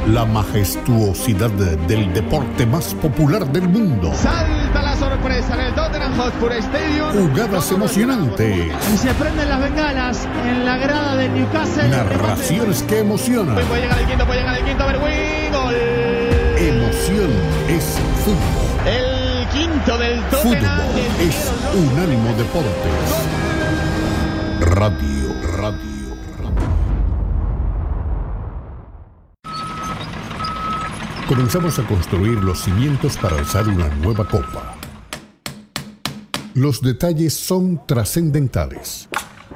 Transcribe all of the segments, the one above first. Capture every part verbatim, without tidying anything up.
La majestuosidad del deporte más popular del mundo. Salta la sorpresa en el Tottenham Hotspur Stadium. Jugadas emocionantes. Y se prenden las bengalas en la grada del Newcastle. Narraciones que emocionan. Puede llegar el quinto, puede llegar el quinto. Berwin, gol. Emoción es fútbol. El quinto del Tottenham. Fútbol es Unánimo Deportes. Radio, radio. Comenzamos a construir los cimientos para alzar una nueva copa. Los detalles son trascendentales.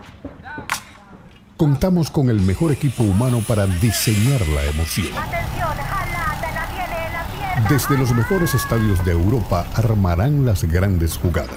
Contamos con el mejor equipo humano para diseñar la emoción. Desde los mejores estadios de Europa armarán las grandes jugadas.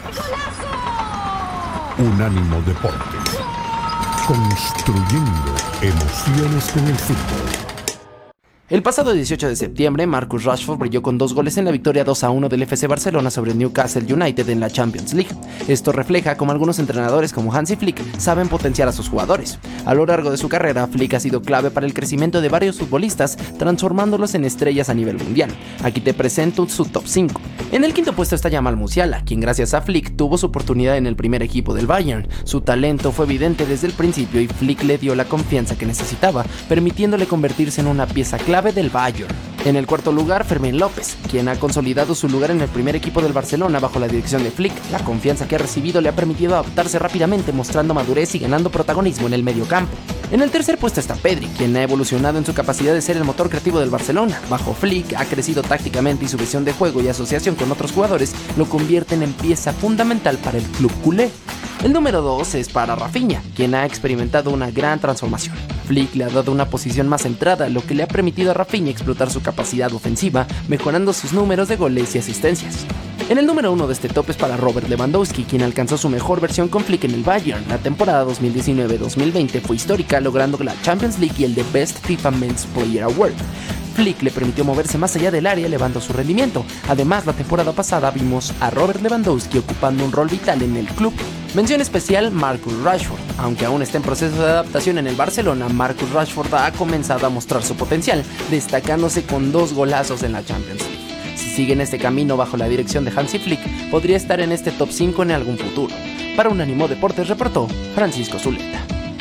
Unánimo Deportes. Construyendo emociones con el fútbol. El pasado dieciocho de septiembre, Marcus Rashford brilló con dos goles en la victoria dos a uno del F C Barcelona sobre el Newcastle United en la Champions League. Esto refleja cómo algunos entrenadores como Hansi Flick saben potenciar a sus jugadores. A lo largo de su carrera, Flick ha sido clave para el crecimiento de varios futbolistas, transformándolos en estrellas a nivel mundial. Aquí te presento su top cinco. En el quinto puesto está Jamal Musiala, quien gracias a Flick tuvo su oportunidad en el primer equipo del Bayern. Su talento fue evidente desde el principio y Flick le dio la confianza que necesitaba, permitiéndole convertirse en una pieza clave del Bayern. En el cuarto lugar, Fermín López, quien ha consolidado su lugar en el primer equipo del Barcelona bajo la dirección de Flick. La confianza que ha recibido le ha permitido adaptarse rápidamente, mostrando madurez y ganando protagonismo en el mediocampo. En el tercer puesto está Pedri, quien ha evolucionado en su capacidad de ser el motor creativo del Barcelona. Bajo Flick ha crecido tácticamente y su visión de juego y asociación con otros jugadores lo convierten en pieza fundamental para el club culé. El número dos es para Rafinha, quien ha experimentado una gran transformación. Flick le ha dado una posición más centrada, lo que le ha permitido a Rafinha explotar su capacidad ofensiva, mejorando sus números de goles y asistencias. En el número uno de este top es para Robert Lewandowski, quien alcanzó su mejor versión con Flick en el Bayern. La temporada dos mil diecinueve dos mil veinte fue histórica, logrando la Champions League y el The Best FIFA Men's Player Award. Flick le permitió moverse más allá del área, elevando su rendimiento. Además, la temporada pasada vimos a Robert Lewandowski ocupando un rol vital en el club. Mención especial, Marcus Rashford. Aunque aún está en proceso de adaptación en el Barcelona, Marcus Rashford ha comenzado a mostrar su potencial, destacándose con dos golazos en la Champions League. Si sigue en este camino bajo la dirección de Hansi Flick, podría estar en este top cinco en algún futuro. Para Unánimo Deportes reportó Francisco Zuleta.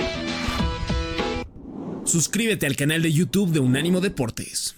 Suscríbete al canal de YouTube de Unánimo Deportes.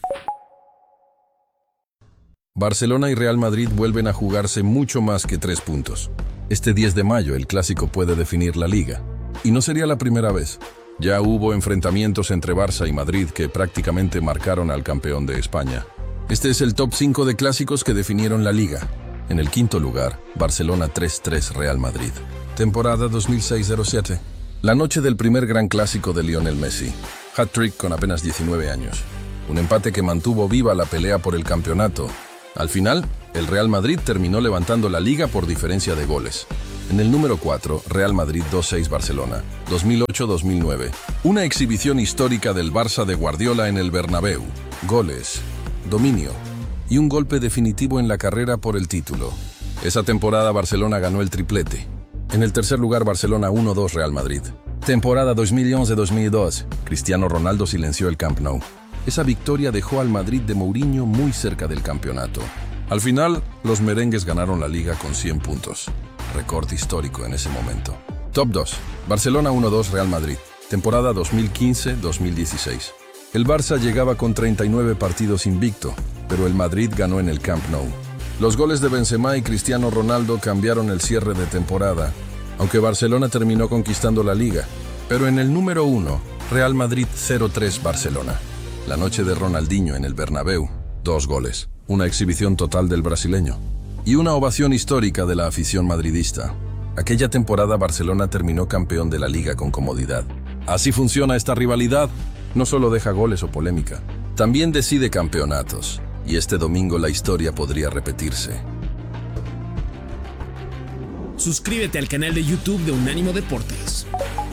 Barcelona y Real Madrid vuelven a jugarse mucho más que tres puntos. Este diez de mayo el clásico puede definir la liga. Y no sería la primera vez. Ya hubo enfrentamientos entre Barça y Madrid que prácticamente marcaron al campeón de España. Este es el top cinco de clásicos que definieron la liga. En el quinto lugar, Barcelona tres tres Real Madrid. Temporada dos mil seis cero siete. La noche del primer gran clásico de Lionel Messi. Hat-trick con apenas diecinueve años. Un empate que mantuvo viva la pelea por el campeonato. Al final, el Real Madrid terminó levantando la liga por diferencia de goles. En el número cuatro, Real Madrid dos seis Barcelona, dos mil ocho dos mil nueve. Una exhibición histórica del Barça de Guardiola en el Bernabéu. Goles, dominio y un golpe definitivo en la carrera por el título. Esa temporada Barcelona ganó el triplete. En el tercer lugar, Barcelona uno dos Real Madrid. Temporada dos mil once dos mil doce. Cristiano Ronaldo silenció el Camp Nou. Esa victoria dejó al Madrid de Mourinho muy cerca del campeonato. Al final, los merengues ganaron la liga con cien puntos. Récord histórico en ese momento. Top dos. Barcelona uno dos Real Madrid. Temporada dos mil quince dos mil dieciséis. El Barça llegaba con treinta y nueve partidos invicto, pero el Madrid ganó en el Camp Nou. Los goles de Benzema y Cristiano Ronaldo cambiaron el cierre de temporada, aunque Barcelona terminó conquistando la liga. Pero en el número uno, Real Madrid cero tres Barcelona. La noche de Ronaldinho en el Bernabéu, dos goles, una exhibición total del brasileño y una ovación histórica de la afición madridista. Aquella temporada Barcelona terminó campeón de la liga con comodidad. Así funciona esta rivalidad, no solo deja goles o polémica, también decide campeonatos. Y este domingo la historia podría repetirse. Suscríbete al canal de YouTube de Unánimo Deportes.